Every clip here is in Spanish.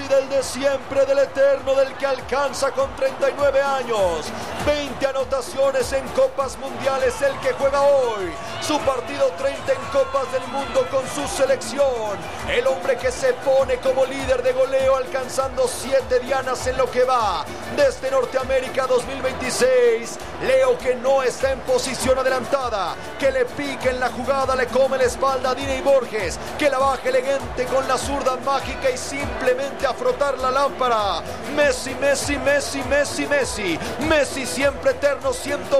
Messi del de siempre, del eterno, del que alcanza con 39 años. 20 anotaciones en Copas Mundiales, el que juega hoy su partido 30 en Copas del Mundo con su selección. El hombre que se pone como líder de goleo, alcanzando 7 dianas en lo que va desde Norteamérica 2026. Leo, que no está en posición adelantada, que le pica en la jugada, le come la espalda a Dini Borges, que la baja elegante con la zurda mágica y simplemente a frotar la lámpara. Messi, Messi, Messi, Messi, Messi. Messi siempre eterno,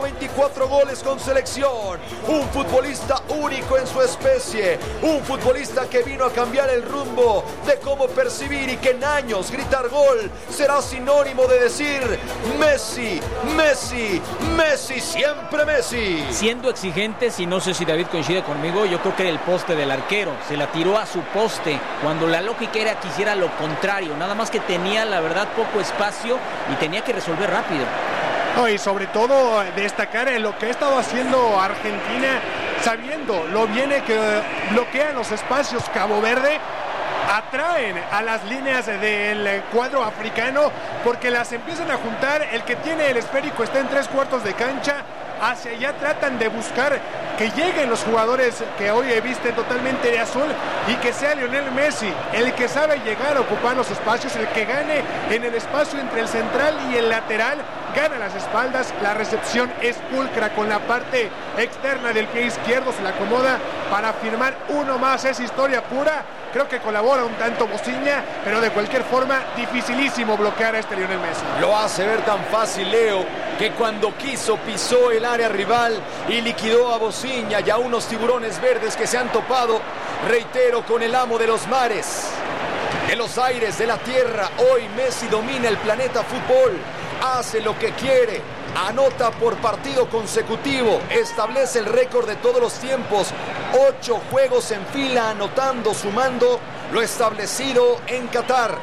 124 goles con selección. Un futbolista único en su especie. Un futbolista que vino a cambiar el rumbo de cómo percibir, y que en años gritar gol será sinónimo de decir Messi, Messi, Messi, siempre Messi. Siendo exigentes, y no sé si David coincide conmigo, yo creo que era el poste del arquero. Se la tiró a su poste, cuando la lógica era que hiciera lo contrario. Nada más que tenía, la verdad, poco espacio y tenía que resolver rápido. No, y sobre todo destacar en lo que ha estado haciendo Argentina, sabiendo lo bien que bloquean los espacios Cabo Verde. Atraen a las líneas del cuadro africano porque las empiezan a juntar. El que tiene el esférico está en 3/4 de cancha. Hacia allá tratan de buscar que lleguen los jugadores que hoy visten totalmente de azul, y que sea Lionel Messi el que sabe llegar a ocupar los espacios, el que gane en el espacio entre el central y el lateral, gana las espaldas. La recepción es pulcra con la parte externa del pie izquierdo, se la acomoda para firmar uno más. Es historia pura. Creo que colabora un tanto Bociña, pero de cualquier forma dificilísimo bloquear a este Lionel Messi. Lo hace ver tan fácil, Leo, que cuando quiso pisó el área rival y liquidó a Bociña y a unos tiburones verdes que se han topado, reitero, con el amo de los mares, de los aires, de la tierra. Hoy Messi domina el planeta fútbol, hace lo que quiere, anota por partido consecutivo, establece el récord de todos los tiempos, 8 juegos en fila anotando, sumando lo establecido en Qatar.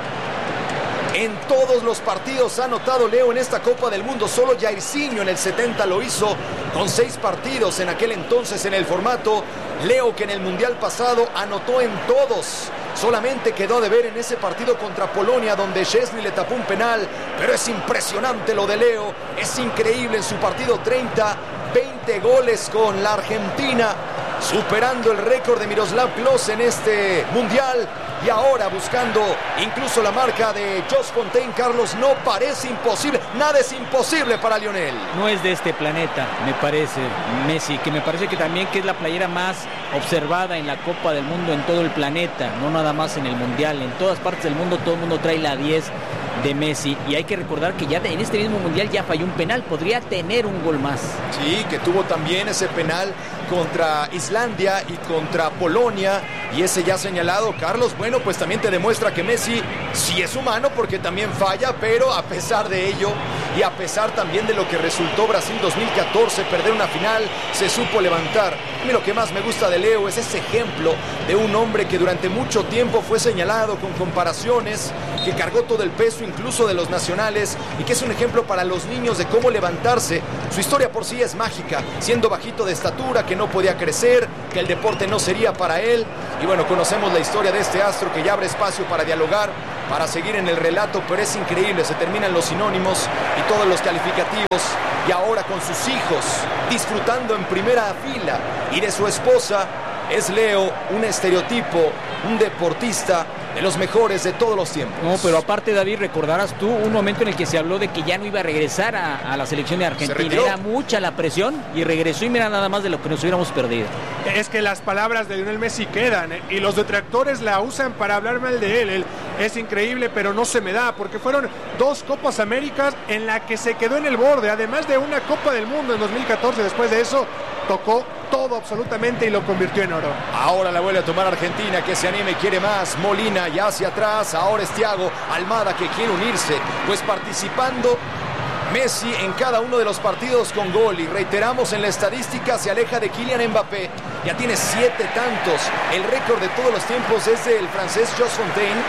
En todos los partidos ha anotado Leo en esta Copa del Mundo. Solo Jairzinho en el 70 lo hizo con 6 partidos en aquel entonces en el formato. Leo, que en el Mundial pasado anotó en todos. Solamente quedó de ver en ese partido contra Polonia, donde Szczęsny le tapó un penal. Pero es impresionante lo de Leo. Es increíble en su partido 30, 20 goles con la Argentina, superando el récord de Miroslav Klose en este Mundial. Y ahora buscando incluso la marca de Jos Fontaine. Carlos, no parece imposible. Nada es imposible para Lionel. No es de este planeta, me parece, Messi, que me parece que también que es la playera más observada en la Copa del Mundo en todo el planeta, no nada más en el Mundial. En todas partes del mundo todo el mundo trae la 10 de Messi, y hay que recordar que ya en este mismo Mundial ya falló un penal, podría tener un gol más. Sí, que tuvo también ese penal contra Islandia y contra Polonia, y ese ya señalado, Carlos. Bueno, pues también te demuestra que Messi sí es humano, porque también falla, pero a pesar de ello, y a pesar también de lo que resultó Brasil 2014, perder una final, se supo levantar. A mí lo que más me gusta de Leo es ese ejemplo de un hombre que durante mucho tiempo fue señalado con comparaciones, que cargó todo el peso incluso de los nacionales, y que es un ejemplo para los niños de cómo levantarse. Su historia por sí es mágica, siendo bajito de estatura, que no podía crecer, que el deporte no sería para él. Y bueno, conocemos la historia de este astro, que ya abre espacio para dialogar, para seguir en el relato, pero es increíble, se terminan los sinónimos y todos los calificativos, y ahora con sus hijos disfrutando en primera fila, y de su esposa. Es Leo un estereotipo, un deportista de los mejores de todos los tiempos. No, pero aparte, David, recordarás tú un momento en el que se habló de que ya no iba a regresar a la selección de Argentina. Era mucha la presión y regresó, y mira nada más de lo que nos hubiéramos perdido. Es que las palabras de Lionel Messi quedan, y los detractores la usan para hablar mal de él. Es increíble, pero no se me da, porque fueron 2 Copas Américas en la que se quedó en el borde, además de una Copa del Mundo en 2014. Después de eso tocó todo absolutamente y lo convirtió en oro. Ahora la vuelve a tomar Argentina, que se anime, quiere más. Molina ya hacia atrás, ahora es Thiago Almada, que quiere unirse, pues participando Messi en cada uno de los partidos con gol. Y reiteramos, en la estadística se aleja de Kylian Mbappé, ya tiene 7 tantos. El récord de todos los tiempos es del francés Jos Fontaine,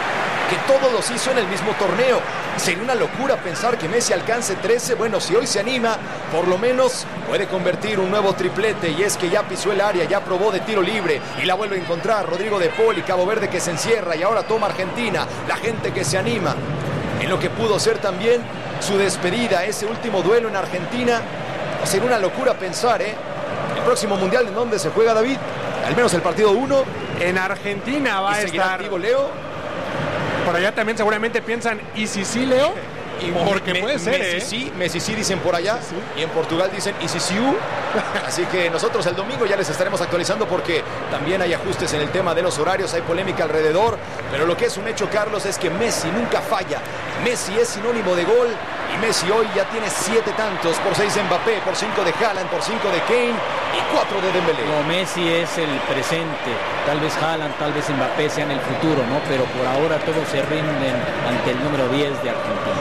que todos los hizo en el mismo torneo. Sería una locura pensar que Messi alcance 13. Bueno, si hoy se anima, por lo menos puede convertir un nuevo triplete, y es que ya pisó el área, ya probó de tiro libre y la vuelve a encontrar Rodrigo de Paul, y Cabo Verde que se encierra y ahora toma Argentina. La gente que se anima en lo que pudo ser también su despedida, ese último duelo en Argentina. Sería una locura pensar, el próximo mundial en donde se juega, David, al menos el partido 1 en Argentina va a estar activo Leo. Por allá también seguramente piensan, ¿y si sí, Leo? Y porque puede ser, Messi sí dicen por allá, sí. Y en Portugal dicen y si sí. Así que nosotros el domingo ya les estaremos actualizando, porque también hay ajustes en el tema de los horarios, hay polémica alrededor, pero lo que es un hecho, Carlos, es que Messi nunca falla. Messi es sinónimo de gol, y Messi hoy ya tiene 7 tantos, por 6 de Mbappé, por 5 de Haaland, por 5 de Kane y 4 de Dembélé. No, Messi es el presente, tal vez Haaland, tal vez Mbappé sean el futuro, ¿no? Pero por ahora todos se rinden ante el número 10 de Argentina.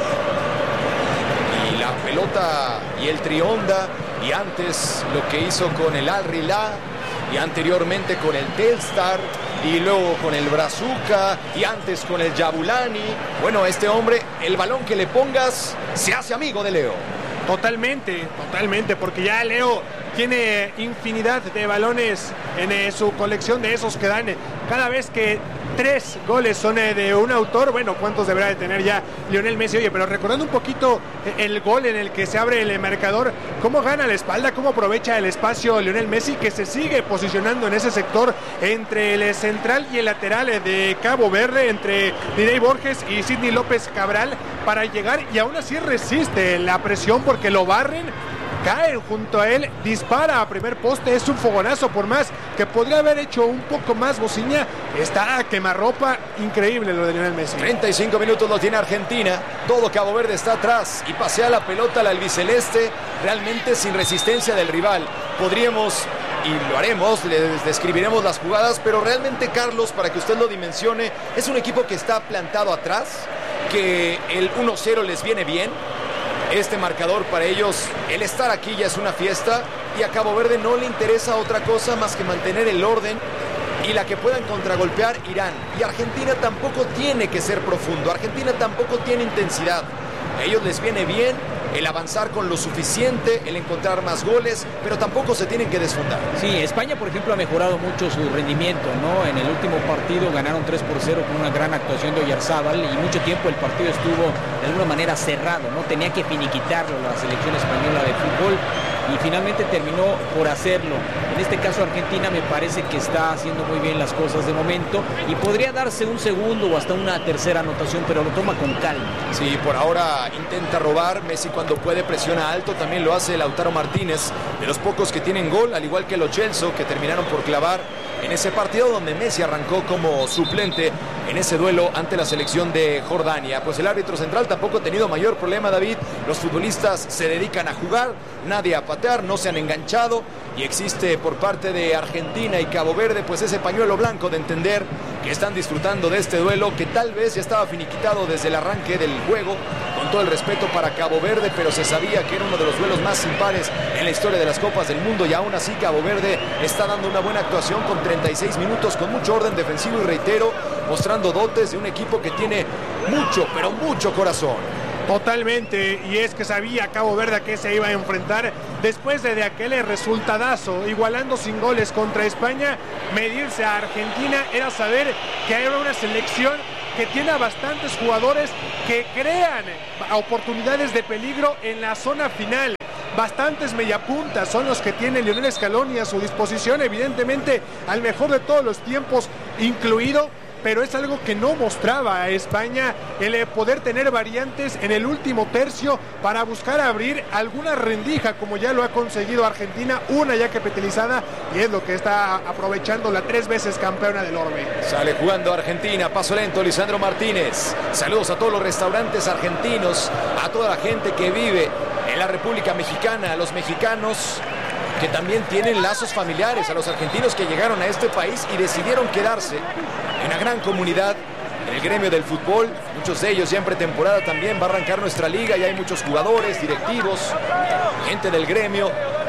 Y la pelota y el Trionda, y antes lo que hizo con el Al Hilal, y anteriormente con el Telstar, y luego con el Brazuca, y antes con el Jabulani. Bueno, este hombre, el balón que le pongas, se hace amigo de Leo. Totalmente, porque ya Leo tiene infinidad de balones en su colección, de esos que dan cada vez que 3 goles son de un autor. Bueno, ¿cuántos deberá de tener ya Lionel Messi? Oye, pero recordando un poquito el gol en el que se abre el marcador, cómo gana la espalda, cómo aprovecha el espacio Lionel Messi, que se sigue posicionando en ese sector entre el central y el lateral de Cabo Verde, entre Direy Borges y Sidney López Cabral, para llegar, y aún así resiste la presión porque lo barren. Cae junto a él, dispara a primer poste, es un fogonazo, por más que podría haber hecho un poco más Bociña, está a quemarropa, increíble lo de Lionel Messi. 35 minutos lo tiene Argentina, todo Cabo Verde está atrás y pasea la pelota al albiceleste, realmente sin resistencia del rival. Podríamos, y lo haremos, les describiremos las jugadas, pero realmente, Carlos, para que usted lo dimensione, es un equipo que está plantado atrás, que el 1-0 les viene bien. Este marcador para ellos, el estar aquí ya es una fiesta, y a Cabo Verde no le interesa otra cosa más que mantener el orden, y la que puedan contragolpear irán. Y Argentina tampoco tiene que ser profundo, Argentina tampoco tiene intensidad. A ellos les viene bien el avanzar con lo suficiente, el encontrar más goles, pero tampoco se tienen que desfundar. Sí, España, por ejemplo, ha mejorado mucho su rendimiento, ¿no? En el último partido ganaron 3-0 con una gran actuación de Oyarzábal, y mucho tiempo el partido estuvo de alguna manera cerrado, ¿no? Tenía que finiquitarlo la selección española de fútbol, y finalmente terminó por hacerlo. En este caso Argentina me parece que está haciendo muy bien las cosas de momento, y podría darse un segundo o hasta una tercera anotación, pero lo toma con calma. Sí, por ahora intenta robar. Messi cuando puede presiona alto, también lo hace Lautaro Martínez, de los pocos que tienen gol, al igual que los Chelsea, que terminaron por clavar en ese partido donde Messi arrancó como suplente en ese duelo ante la selección de Jordania. Pues el árbitro central tampoco ha tenido mayor problema, David. Los futbolistas se dedican a jugar, nadie a patear, no se han enganchado, y existe por parte de Argentina y Cabo Verde pues ese pañuelo blanco de entender que están disfrutando de este duelo, que tal vez ya estaba finiquitado desde el arranque del juego, con todo el respeto para Cabo Verde, pero se sabía que era uno de los duelos más impares en la historia de las Copas del Mundo, y aún así Cabo Verde está dando una buena actuación con 36 minutos, con mucho orden defensivo, y reitero, mostrando dotes de un equipo que tiene mucho, pero mucho corazón. Totalmente, y es que sabía Cabo Verde a qué se iba a enfrentar después de aquel resultadazo, igualando sin goles contra España. Medirse a Argentina era saber que hay una selección que tiene a bastantes jugadores que crean oportunidades de peligro en la zona final. Bastantes mediapuntas son los que tiene Lionel Scaloni a su disposición, evidentemente al mejor de todos los tiempos incluido, pero es algo que no mostraba a España, el poder tener variantes en el último tercio para buscar abrir alguna rendija, como ya lo ha conseguido Argentina, una ya capitalizada, y es lo que está aprovechando la 3 veces campeona del orbe. Sale jugando Argentina, paso lento, Lisandro Martínez. Saludos a todos los restaurantes argentinos, a toda la gente que vive en la República Mexicana, a los mexicanos que también tienen lazos familiares, a los argentinos que llegaron a este país y decidieron quedarse en una gran comunidad en el gremio del fútbol. Muchos de ellos ya en pretemporada también va a arrancar nuestra liga, ya hay muchos jugadores, directivos, gente del gremio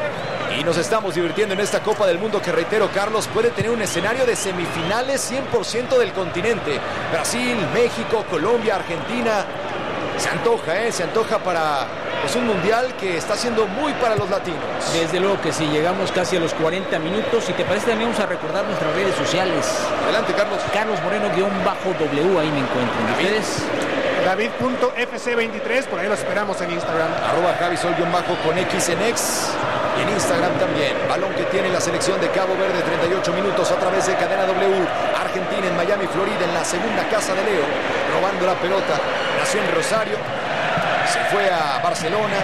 Y nos estamos divirtiendo en esta Copa del Mundo que, reitero, Carlos, puede tener un escenario de semifinales 100% del continente. Brasil, México, Colombia, Argentina. Se antoja para un mundial que está siendo muy para los latinos. Desde luego que sí, llegamos casi a los 40 minutos. Si te parece, también vamos a recordar nuestras redes sociales. Adelante, Carlos. Carlos Moreno-W, ahí me encuentran. ¿Ustedes? David.fc23, por ahí los esperamos en Instagram. @Javisol_ con X en X. Y en Instagram también. Balón que tiene la selección de Cabo Verde, 38 minutos a través de Cadena W. Argentina en Miami, Florida, en la segunda casa de Leo, robando la pelota. Nació en Rosario, se fue a Barcelona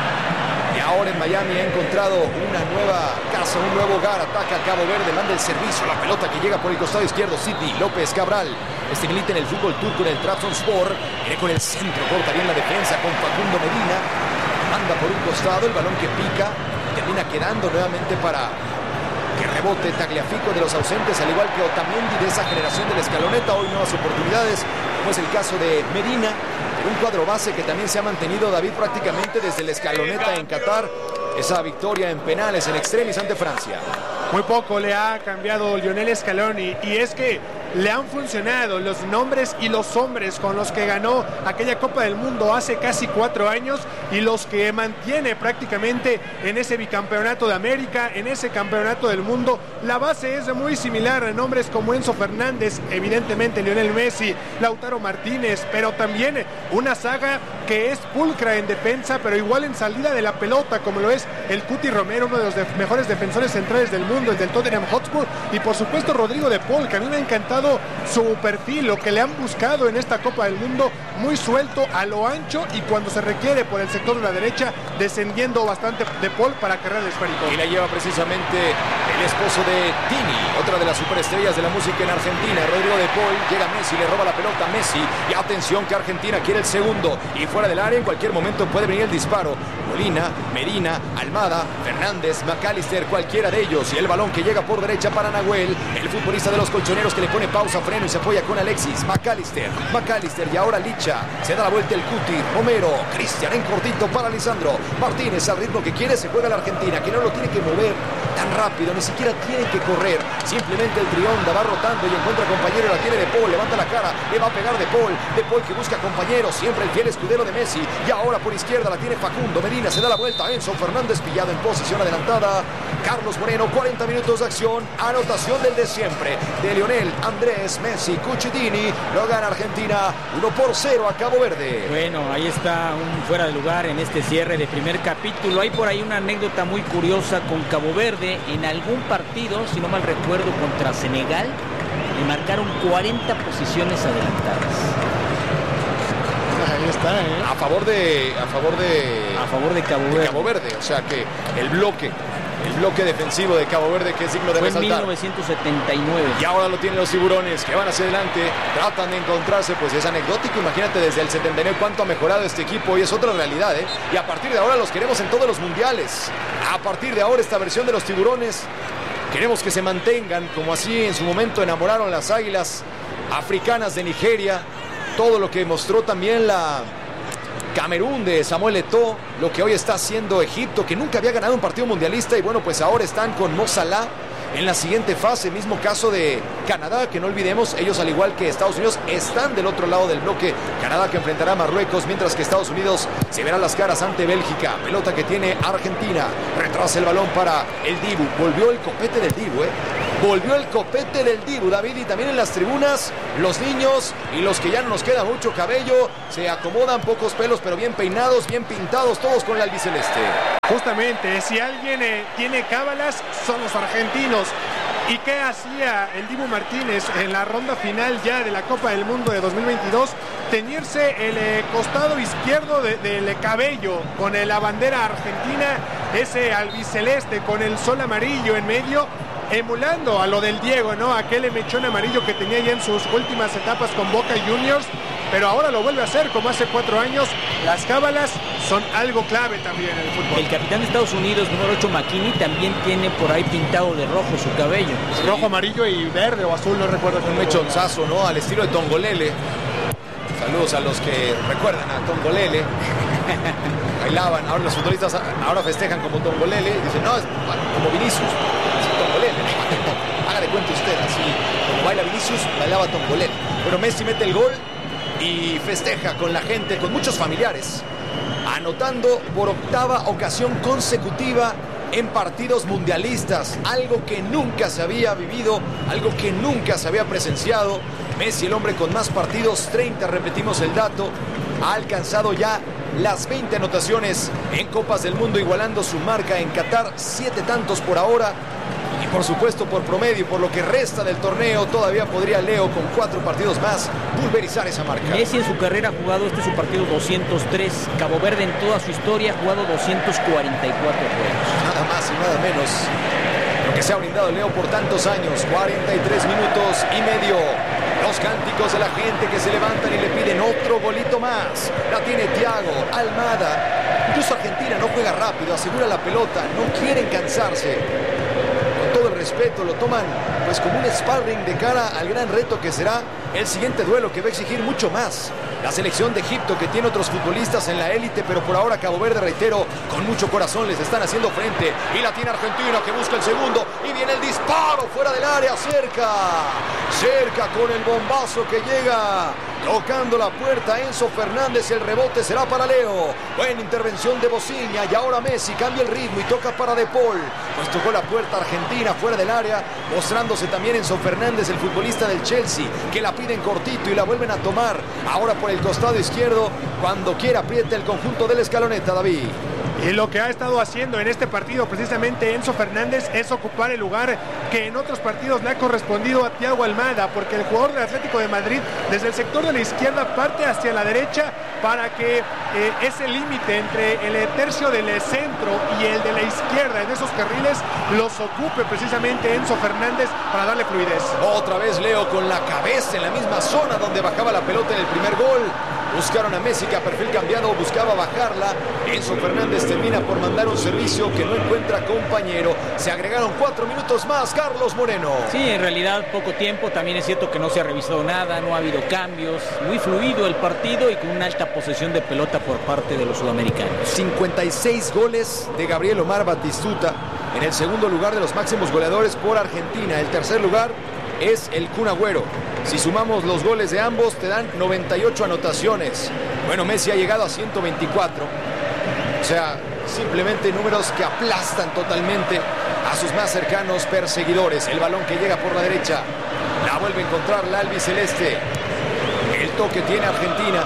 y ahora en Miami ha encontrado una nueva casa, un nuevo hogar. Ataca a Cabo Verde, manda el servicio, la pelota que llega por el costado izquierdo. Sidney López Cabral, este milita en el fútbol turco, en el Trabzonspor. Viene con el centro, corta bien la defensa con Facundo Medina. Manda por un costado, el balón que pica, termina quedando nuevamente para que rebote Tagliafico de los ausentes, al igual que Otamendi de esa generación de la Escaloneta. Hoy nuevas oportunidades, como es el caso de Medina, un cuadro base que también se ha mantenido, David, prácticamente desde la Escaloneta en Qatar. Esa victoria en penales en extremis ante Francia. Muy poco le ha cambiado Lionel Scaloni, y es que le han funcionado los nombres y los hombres con los que ganó aquella Copa del Mundo hace casi 4 años y los que mantiene prácticamente en ese bicampeonato de América, en ese campeonato del mundo. La base es muy similar a nombres como Enzo Fernández, evidentemente Lionel Messi, Lautaro Martínez, pero también una saga que es pulcra en defensa, pero igual en salida de la pelota, como lo es el Cuti Romero, uno de los mejores defensores centrales del mundo, el del Tottenham Hotspur, y por supuesto Rodrigo de Paul, que a mí me ha encantado su perfil, lo que le han buscado en esta Copa del Mundo, muy suelto, a lo ancho, y cuando se requiere por el sector de la derecha, descendiendo bastante de Paul para cargar el esférico. Y la lleva precisamente el esposo de Tini, otra de las superestrellas de la música en Argentina, Rodrigo de Paul. Llega Messi, le roba la pelota a Messi, y atención que Argentina quiere el segundo, y fuera del área en cualquier momento puede venir el disparo. Molina, Medina, Almada, Fernández, McAllister, cualquiera de ellos, y el balón que llega por derecha para Nahuel, el futbolista de los colchoneros, que le pone pausa, freno y se apoya con Alexis. McAllister, y ahora Licha, se da la vuelta el Cuti, Romero, Cristian en cortito para Lisandro Martínez, al ritmo que quiere se juega la Argentina, que no lo tiene que mover tan rápido, ni siquiera tiene que correr, simplemente el Trionda va rotando y encuentra compañero, la tiene De Paul, levanta la cara, le va a pegar De Paul que busca compañero, siempre el fiel escudero de Messi, y ahora por izquierda la tiene Facundo Medina, se da la vuelta, Enzo Fernández pillado en posición adelantada. Carlos Moreno, 40 minutos de acción, anotación del de siempre, de Lionel Andrés Messi Cucitini, lo gana Argentina 1-0 a Cabo Verde. Bueno, ahí está un fuera de lugar en este cierre de primer capítulo. Hay por ahí una anécdota muy curiosa con Cabo Verde. En algún partido, si no mal recuerdo, contra Senegal, le marcaron 40 posiciones adelantadas. Ahí está, a favor de Cabo Verde. O sea que el bloque defensivo de Cabo Verde, que es digno de fue resaltar. En 1979. Y ahora lo tienen los tiburones, que van hacia adelante, tratan de encontrarse, pues es anecdótico. Imagínate desde el 79 cuánto ha mejorado este equipo, y es otra realidad, ¿eh? Y a partir de ahora los queremos en todos los mundiales. A partir de ahora esta versión de los tiburones queremos que se mantengan, como así en su momento enamoraron las águilas africanas de Nigeria. Todo lo que mostró también la Camerún de Samuel Eto'o, lo que hoy está haciendo Egipto, que nunca había ganado un partido mundialista, y bueno, pues ahora están con Mo Salah en la siguiente fase. Mismo caso de Canadá, que no olvidemos, ellos al igual que Estados Unidos están del otro lado del bloque. Canadá que enfrentará a Marruecos, mientras que Estados Unidos se verá las caras ante Bélgica. Pelota que tiene Argentina, retrasa el balón para el Dibu, volvió el copete del Dibu, volvió el copete del Dibu, David, y también en las tribunas los niños y los que ya no nos queda mucho cabello se acomodan, pocos pelos pero bien peinados, bien pintados, todos con el albiceleste. Justamente, si alguien tiene cábalas, son los argentinos. ¿Y qué hacía el Dibu Martínez en la ronda final ya de la Copa del Mundo de 2022? Teñirse el costado izquierdo del cabello con la bandera argentina, ese albiceleste con el sol amarillo en medio, emulando a lo del Diego, ¿no? Aquel mechón amarillo que tenía ya en sus últimas etapas con Boca Juniors, pero ahora lo vuelve a hacer como hace 4 años. Las cábalas son algo clave también en el fútbol. El capitán de Estados Unidos, número 8, McKinney, también tiene por ahí pintado de rojo su cabello. Rojo, amarillo y verde o azul, no recuerdo. Un mechonzazo, ¿no? Al estilo de Tongolele. Saludos a los que recuerdan a Tongolele. Bailaban, ahora los futbolistas ahora festejan como Tongolele. Dicen, no, es como Vinicius. Así Tongolele. Haga de cuenta usted, así como baila Vinicius, bailaba Tongolele. Pero Messi mete el gol y festeja con la gente, con muchos familiares, anotando por octava ocasión consecutiva en partidos mundialistas, algo que nunca se había vivido, algo que nunca se había presenciado. Messi, el hombre con más partidos, 30, repetimos el dato, ha alcanzado ya las 20 anotaciones en Copas del Mundo, igualando su marca en Qatar, 7 tantos por ahora. Y por supuesto, por promedio, por lo que resta del torneo, todavía podría Leo, con 4 partidos más, pulverizar esa marca. Messi en su carrera ha jugado, este es su partido 203. Cabo Verde en toda su historia ha jugado 244 juegos. Nada más y nada menos. Lo que se ha brindado Leo por tantos años, 43 minutos y medio. Los cánticos de la gente que se levantan y le piden otro golito más. La tiene Thiago, Almada. Incluso Argentina no juega rápido, asegura la pelota, no quieren cansarse. Todo el respeto, lo toman pues como un sparring de cara al gran reto que será el siguiente duelo, que va a exigir mucho más. La selección de Egipto, que tiene otros futbolistas en la élite, pero por ahora Cabo Verde, reitero, con mucho corazón les están haciendo frente. Y la tiene Argentina, que busca el segundo, y viene el disparo fuera del área, cerca con el bombazo que llega tocando la puerta Enzo Fernández. El rebote será para Leo. Buena intervención de Bociña, y ahora Messi cambia el ritmo y toca para De Paul. Pues tocó la puerta Argentina fuera del área, mostrándose también Enzo Fernández, el futbolista del Chelsea, que la piden cortito y la vuelven a tomar. Ahora por el costado izquierdo, cuando quiera aprieta el conjunto del Escaloneta, David. Y lo que ha estado haciendo en este partido precisamente Enzo Fernández es ocupar el lugar que en otros partidos le ha correspondido a Thiago Almada, porque el jugador del Atlético de Madrid desde el sector de la izquierda parte hacia la derecha para que ese límite entre el tercio del centro y el de la izquierda en esos carriles los ocupe precisamente Enzo Fernández para darle fluidez. Otra vez Leo con la cabeza en la misma zona donde bajaba la pelota en el primer gol. Buscaron a Messi, que a perfil cambiado buscaba bajarla. Enzo Fernández termina por mandar un servicio que no encuentra compañero. Se agregaron 4 minutos más, Carlos Moreno. Sí, en realidad poco tiempo. También es cierto que no se ha revisado nada, no ha habido cambios. Muy fluido el partido y con una alta posesión de pelota por parte de los sudamericanos. 56 goles de Gabriel Omar Batistuta, en el segundo lugar de los máximos goleadores por Argentina. El tercer lugar es el Kun Agüero. Si sumamos los goles de ambos, te dan 98 anotaciones. Bueno, Messi ha llegado a 124. O sea, simplemente números que aplastan totalmente a sus más cercanos perseguidores. El balón que llega por la derecha, la vuelve a encontrar la albiceleste. El toque tiene Argentina.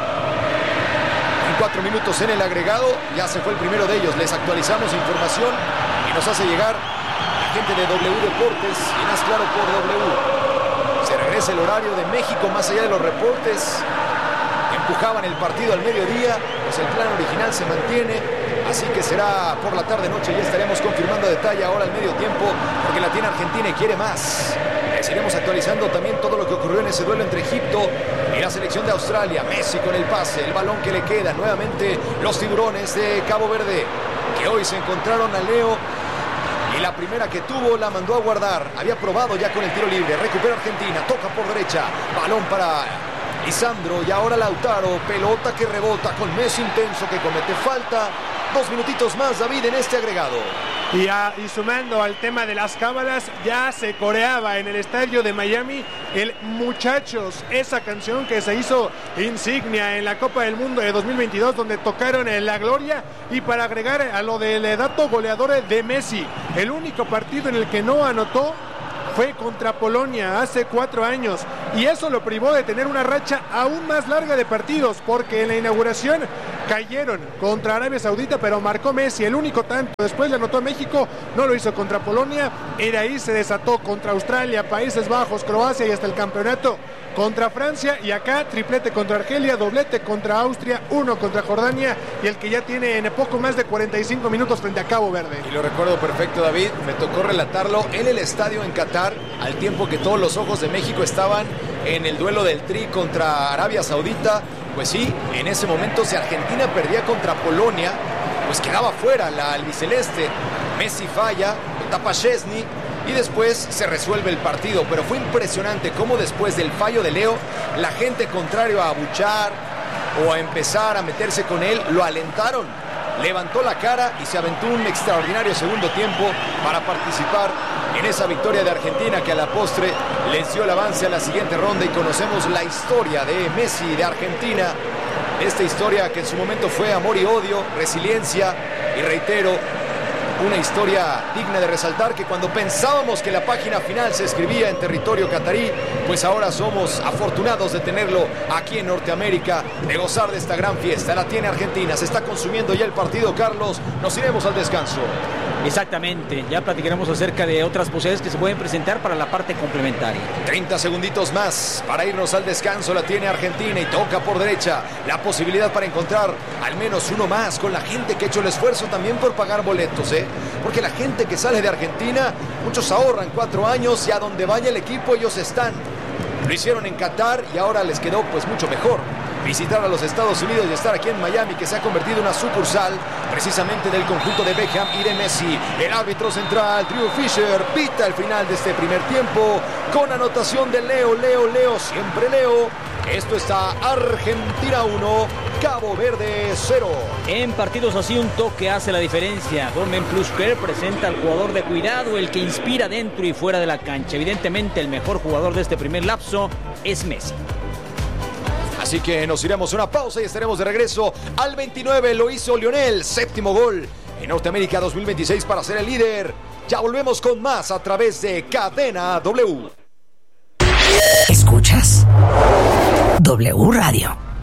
En 4 minutos en el agregado, ya se fue el primero de ellos. Les actualizamos información y nos hace llegar la gente de W Deportes y más claro por W. Se regresa el horario de México, más allá de los reportes. Empujaban el partido al mediodía, pues el plan original se mantiene, así que será por la tarde-noche. Ya estaremos confirmando a detalle ahora al medio tiempo, porque la tiene Argentina y quiere más. Les iremos actualizando también todo lo que ocurrió en ese duelo entre Egipto y la selección de Australia. Messi con el pase, el balón que le queda. Nuevamente los tiburones de Cabo Verde, que hoy se encontraron a Leo. Y la primera que tuvo la mandó a guardar. Había probado ya con el tiro libre. Recupera Argentina. Toca por derecha. Balón para Lisandro. Y ahora Lautaro. Pelota que rebota con Messi intenso que comete falta. 2 minutitos más, David, en este agregado. Y sumando al tema de las cábalas, ya se coreaba en el estadio de Miami el Muchachos, esa canción que se hizo insignia en la Copa del Mundo de 2022, donde tocaron La Gloria. Y para agregar a lo del dato goleador de Messi, el único partido en el que no anotó fue contra Polonia hace 4 años, y eso lo privó de tener una racha aún más larga de partidos, porque en la inauguración cayeron contra Arabia Saudita, pero marcó Messi el único tanto. Después le anotó a México, no lo hizo contra Polonia, y de ahí se desató contra Australia, Países Bajos, Croacia y hasta el campeonato contra Francia, y acá triplete contra Argelia, doblete contra Austria, 1 contra Jordania, y el que ya tiene en poco más de 45 minutos frente a Cabo Verde. Y lo recuerdo perfecto, David, me tocó relatarlo en el estadio en Qatar, al tiempo que todos los ojos de México estaban en el duelo del Tri contra Arabia Saudita. Pues sí, en ese momento si Argentina perdía contra Polonia, pues quedaba fuera la albiceleste. Messi falla, lo tapa Szczesny, y después se resuelve el partido. Pero fue impresionante cómo después del fallo de Leo, la gente, contrario a abuchar o a empezar a meterse con él, lo alentaron. Levantó la cara y se aventó un extraordinario segundo tiempo para participar en esa victoria de Argentina, que a la postre les dio el avance a la siguiente ronda. Y conocemos la historia de Messi, de Argentina, esta historia que en su momento fue amor y odio, resiliencia, y reitero, una historia digna de resaltar, que cuando pensábamos que la página final se escribía en territorio catarí, pues ahora somos afortunados de tenerlo aquí en Norteamérica, de gozar de esta gran fiesta. La tiene Argentina, se está consumiendo ya el partido, Carlos, nos iremos al descanso. Exactamente, ya platicaremos acerca de otras posibilidades que se pueden presentar para la parte complementaria. 30 segunditos más para irnos al descanso, la tiene Argentina y toca por derecha la posibilidad para encontrar al menos uno más con la gente que ha hecho el esfuerzo también por pagar boletos, porque la gente que sale de Argentina, muchos ahorran 4 años y a donde vaya el equipo ellos están. Lo hicieron en Qatar y ahora les quedó pues mucho mejor visitar a los Estados Unidos y estar aquí en Miami, que se ha convertido en una sucursal precisamente del conjunto de Beckham y de Messi. El árbitro central, Drew Fisher, pita el final de este primer tiempo con anotación de Leo, siempre Leo. Esto está Argentina 1, Cabo Verde 0. En partidos así un toque hace la diferencia. Dormen Plus Care presenta al jugador de cuidado, el que inspira dentro y fuera de la cancha. Evidentemente el mejor jugador de este primer lapso es Messi. Así que nos iremos a una pausa y estaremos de regreso al 29. Lo hizo Lionel, 7º gol en Norteamérica 2026 para ser el líder. Ya volvemos con más a través de Cadena W. Escuchas W Radio.